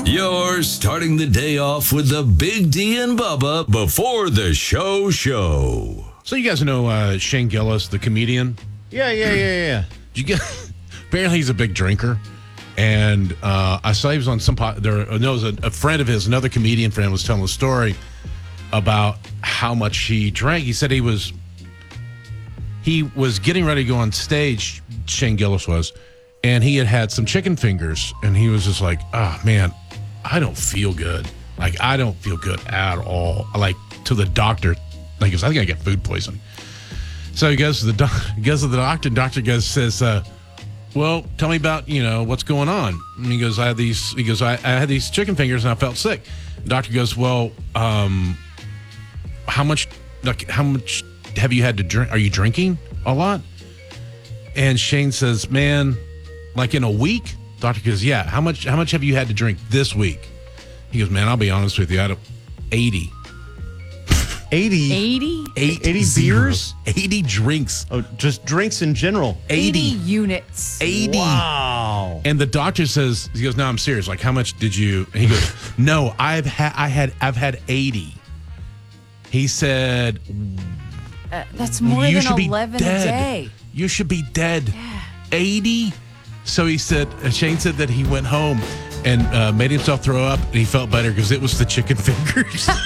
You're starting the day off with the Big D and Bubba before the show. So you guys know Shane Gillis, the comedian? Yeah. Did you get? Apparently, he's a big drinker, and I saw he was on some. A friend of his, another comedian friend, was telling a story about how much he drank. He said he was getting ready to go on stage. Shane Gillis was, and he had some chicken fingers, and he was just like, "Oh man, I don't feel good. Like I don't feel good at all." Like to the doctor, like I think I get food poisoning. So he goes to the doctor, and doctor says, well, tell me about, what's going on. And he goes, I had these chicken fingers and I felt sick. The doctor goes, well, how much have you had to drink? Are you drinking a lot? And Shane says, man, like in a week? Doctor goes, yeah. How much have you had to drink this week? He goes, man, I'll be honest with you. I had 80. 80 beers? 80 drinks. Oh, just drinks in general. 80 units. 80. Wow. And the doctor says, he goes, no, I'm serious. Like, how much did you? And he goes, no, I've had 80. He said, that's more you than should be 11 dead. a day. You should be dead. Yeah. 80. So he said, Shane said that he went home and made himself throw up, and he felt better because it was the chicken fingers.